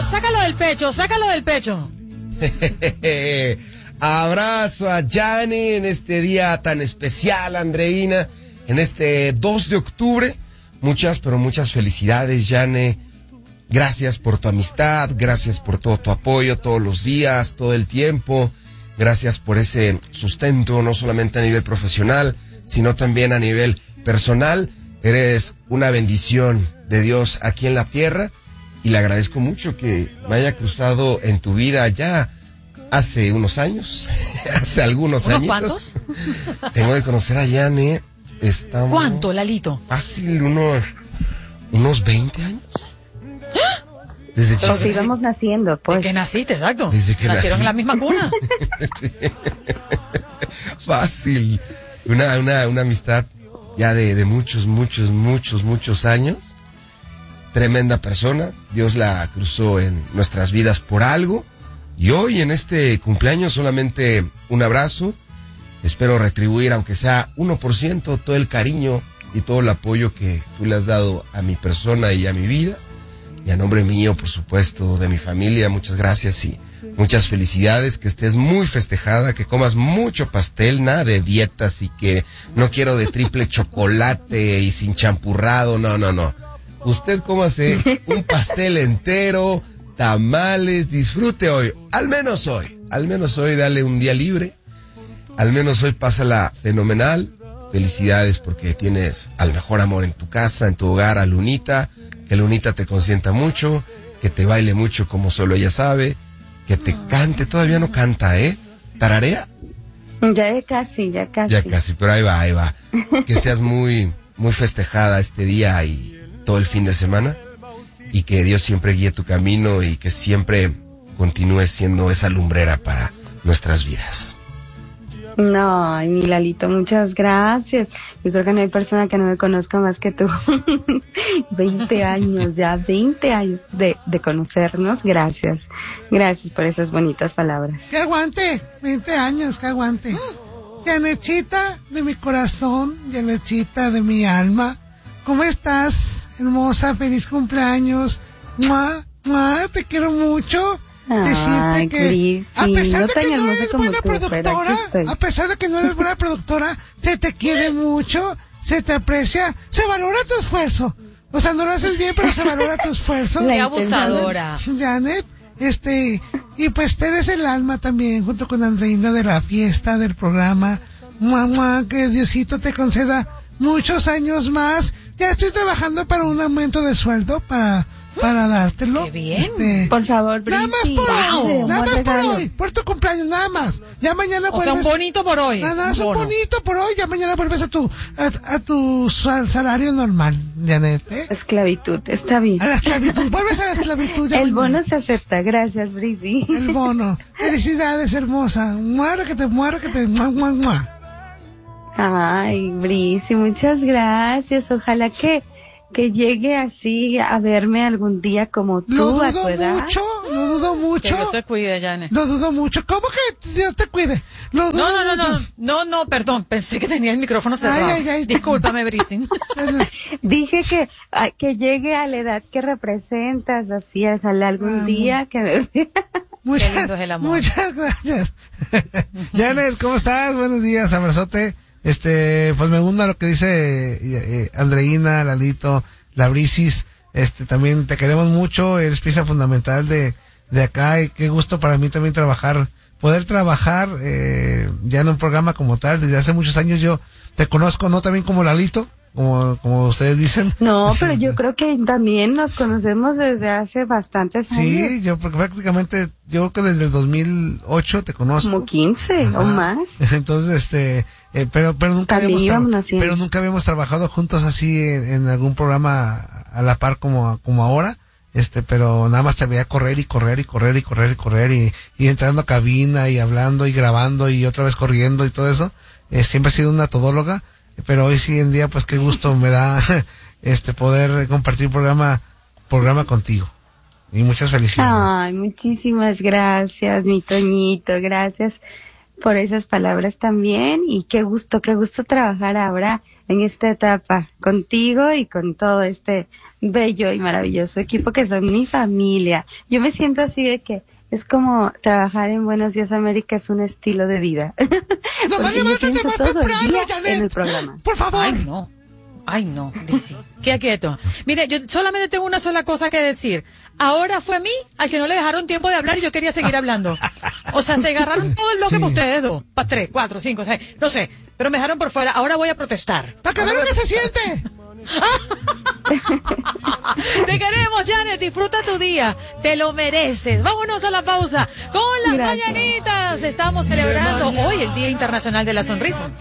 sácalo del pecho, sácalo del pecho. Abrazo a Yane en este día tan especial, Andreina, en este 2 de octubre. Muchas, pero muchas felicidades, Yane. Gracias por tu amistad, gracias por todo tu apoyo todos los días, todo el tiempo. Gracias por ese sustento, no solamente a nivel profesional, sino también a nivel personal. Eres una bendición de Dios aquí en la tierra y le agradezco mucho que me haya cruzado en tu vida ya hace unos años, hace algunos años. ¿Cuántos? Tengo de conocer a Yane. ¿Cuánto, Lalito? Fácil, unos 20 años. Desde chica. Porque íbamos naciendo, pues. ¿De que naciste, exacto? Desde que nacieron nací. en la misma cuna. Fácil. Una amistad ya de muchos años. Tremenda persona. Dios la cruzó en nuestras vidas por algo. Y hoy en este cumpleaños solamente un abrazo. Espero retribuir, aunque sea 1%, todo el cariño y todo el apoyo que tú le has dado a mi persona y a mi vida. Y a nombre mío, por supuesto, de mi familia, muchas gracias y muchas felicidades, que estés muy festejada, que comas mucho pastel, nada de dietas y que no quiero de triple chocolate y sin champurrado, no. Usted cómase un pastel entero, tamales, disfrute hoy, al menos hoy, dale un día libre, al menos hoy pásala fenomenal. Felicidades porque tienes al mejor amor en tu casa, en tu hogar, a Lunita. Que Lunita te consienta mucho, que te baile mucho como solo ella sabe, que te cante, todavía no canta, ¿Tararea? Ya casi. Ya casi, pero ahí va. Que seas muy festejada este día y todo el fin de semana, y que Dios siempre guíe tu camino y que siempre continúes siendo esa lumbrera para nuestras vidas. No, mi Lalito, muchas gracias. Yo creo que no hay persona que no me conozca más que tú. 20 años de conocernos. Gracias por esas bonitas palabras. ¡Que aguante! 20 años, que aguante. Yanechita de mi corazón, Yanechita de mi alma. ¿Cómo estás, hermosa? Feliz cumpleaños. ¡Mua! Te quiero mucho. Decirte que Cris, a pesar no de que tan no hermosa eres como buena tú, pero productora, aquí estoy. a pesar de que no eres buena productora, se te quiere mucho, se te aprecia, se valora tu esfuerzo. O sea, no lo haces bien, pero se valora tu esfuerzo. Qué abusadora. Janet, y pues eres el alma también, junto con Andreina, de la fiesta, del programa. Que Diosito te conceda muchos años más. Ya estoy trabajando para un aumento de sueldo para dártelo. ¡Qué bien! Por favor, nada más Brisi, por hoy, nada más por regalo. hoy, por tu cumpleaños, nada más. Ya mañana O sea, vuelves. un bonito por hoy. Nada más un bonito por hoy, ya mañana vuelves a tu salario normal, Janet, Esclavitud, está bien. A la esclavitud, vuelves a la esclavitud. Ya El mañana. bono se acepta, gracias, Brisi. El bono. Felicidades, hermosa. Muera que te. Mua. Ay, Brisi, muchas gracias. Ojalá que llegue así a verme algún día como tú, Lo a tu dudo edad. mucho. Que Dios te cuide, Yane. Lo dudo mucho. ¿Cómo que Dios te cuide? Lo dudo mucho. No, perdón, pensé que tenía el micrófono cerrado. Ay. Discúlpame, Brisin. Dije que llegue a la edad que representas, así, ojalá algún día que me vea. Qué lindo es el amor. Muchas gracias. Janet, ¿cómo estás? Buenos días, abrazote. Pues me gusta lo que dice Andreina, Lalito, la Brisis. También te queremos mucho, eres pieza fundamental de acá, y qué gusto para mí también poder trabajar ya en un programa como tal. Desde hace muchos años yo te conozco, no también como Lalito, como ustedes dicen. No, pero yo creo que también nos conocemos desde hace bastantes años. Sí, yo prácticamente, yo creo que desde el 2008 te conozco. Como 15 o más. Entonces, pero nunca nunca habíamos trabajado juntos así en algún programa a la par como ahora. Pero nada más te veía correr y entrando a cabina y hablando y grabando y otra vez corriendo y todo eso. Siempre he sido una todóloga, pero hoy sí en día pues qué gusto me da poder compartir programa contigo. Y muchas felicidades. Ay, muchísimas gracias, mi Toñito, gracias por esas palabras también, y qué gusto trabajar ahora en esta etapa contigo y con todo este bello y maravilloso equipo que son mi familia. Yo me siento así de que es como trabajar en Buenos Días América, es un estilo de vida. Nos levántate más temprano, Janet. En el programa. Por favor. Ay, no, dice. Qué quieto. Mire, yo solamente tengo una sola cosa que decir. Ahora fue a mí al que no le dejaron tiempo de hablar y yo quería seguir hablando. O sea, se agarraron todo el bloque para ustedes dos. Para 3, 4, 5, 6, no sé. Pero me dejaron por fuera. Ahora voy a protestar. Para que vean lo que se siente. Te queremos, Janet. Disfruta tu día. Te lo mereces. Vámonos a la pausa con las mañanitas. Estamos celebrando hoy el Día Internacional de la Sonrisa.